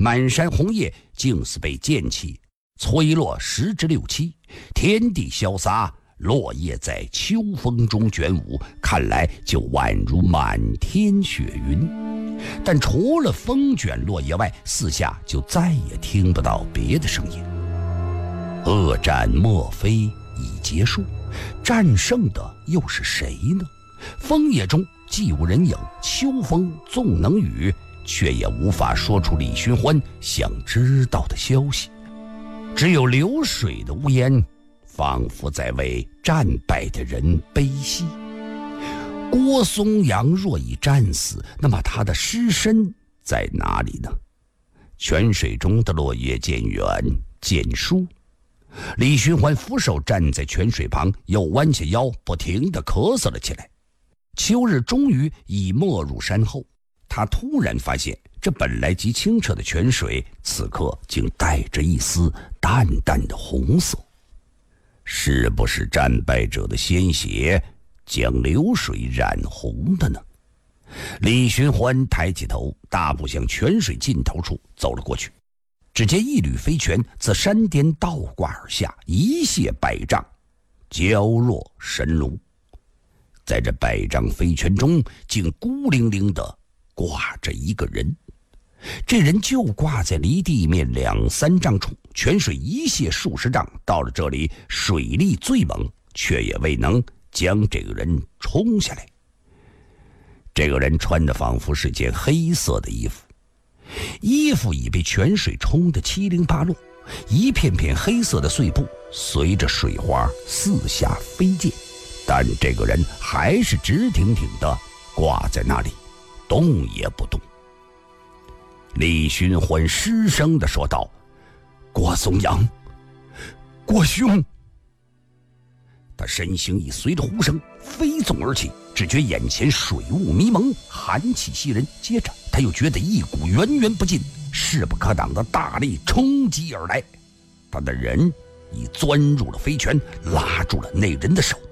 满山红叶竟是被剑气摧落10之6七，天地萧洒，落叶在秋风中卷舞，看来就宛如满天雪云。但除了风卷落叶外，四下就再也听不到别的声音。恶战莫非已结束，战胜的又是谁呢？枫叶中既无人影，秋风纵能语，却也无法说出李寻欢想知道的消息。只有流水的呜咽，仿佛在为战败的人悲惜。郭松阳若已战死，那么他的尸身在哪里呢？泉水中的落叶渐远渐疏，李寻欢俯首站在泉水旁，又弯下腰，不停地咳嗽了起来。秋日终于已没入山后，他突然发现，这本来极清澈的泉水，此刻竟带着一丝淡淡的红色。是不是战败者的鲜血将流水染红的呢？李寻欢抬起头，大步向泉水尽头处走了过去。只见一缕飞泉自山巅倒挂而下，一泻百丈，娇若神炉。在这百丈飞泉中，竟孤零零地挂着一个人。这人就挂在离地面2、3丈处，泉水一泻数十丈，到了这里，水力最猛，却也未能将这个人冲下来。这个人穿的仿佛是件黑色的衣服，衣服已被泉水冲得七零八落，一片片黑色的碎布随着水花四下飞溅，但这个人还是直挺挺地挂在那里，动也不动。李寻欢失声地说道：“郭松阳，郭兄。”他身形已随着呼声飞纵而起，只觉眼前水雾迷蒙，寒气袭人，接着他又觉得一股源源不尽、势不可挡的大力冲击而来，他的人已钻入了飞泉，拉住了那人的手。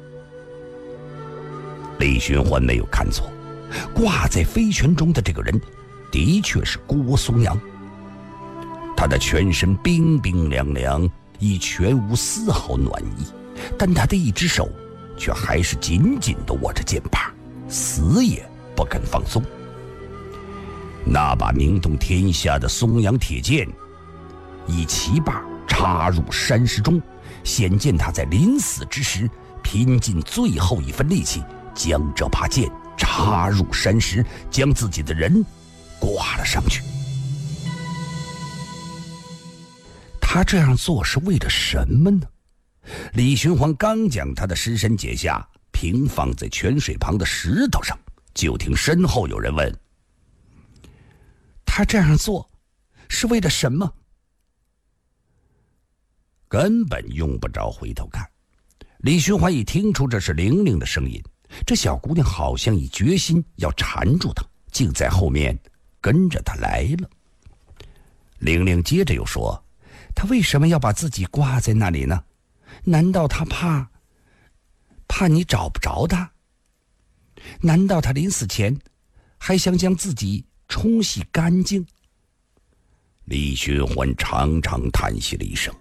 李寻欢没有看错，挂在飞泉中的这个人的确是郭松阳。他的全身冰冰凉凉，已全无丝毫暖意，但他的一只手却还是紧紧地握着剑把，死也不肯放松。那把名动天下的松阳铁剑以其把插入山石中，显见他在临死之时拼尽最后一分力气，将这把剑插入山石，将自己的人挂了上去。他这样做是为了什么呢？李寻欢刚将他的尸身解下，平放在泉水旁的石头上，就听身后有人问：“他这样做是为了什么？”根本用不着回头看，李寻欢已听出这是玲玲的声音。这小姑娘好像已决心要缠住他，竟在后面跟着他来了。玲玲接着又说：“他为什么要把自己挂在那里呢？难道他怕你找不着他？难道他临死前还想将自己冲洗干净？”李寻欢长长叹息了一声：“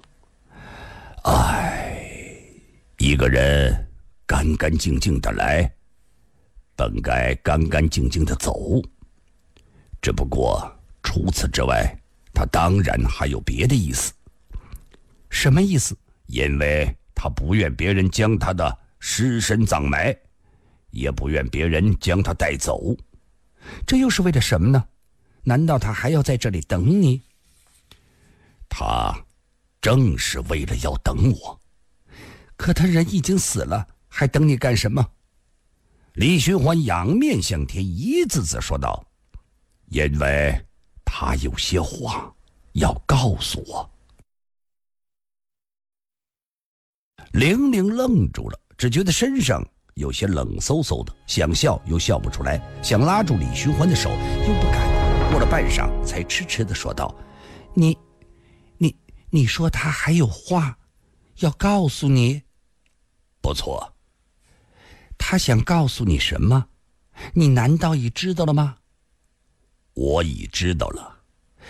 唉，一个人干干净净的来，本该干干净净的走。只不过除此之外，他当然还有别的意思。”“什么意思？”“因为他不愿别人将他的尸身葬埋，也不愿别人将他带走。”“这又是为了什么呢？难道他还要在这里等你？”“他正是为了要等我。”“可他人已经死了，还等你干什么？”李寻欢仰面向天，一字字说道：“因为他有些话要告诉我。”玲玲愣住了，只觉得身上有些冷飕飕的，想笑又笑不出来，想拉住李寻欢的手又不敢，过了半晌才痴痴地说道：“你说他还有话要告诉你？”“不错。”“他想告诉你什么？你难道已知道了吗？”“我已知道了。”